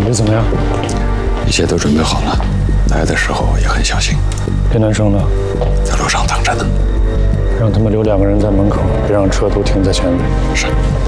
备怎么样？ 一切都准备好了，来的时候也很小心。 别男生呢？ 在路上等着呢。 让他们留2个人在门口，别让车都停在前面。 是。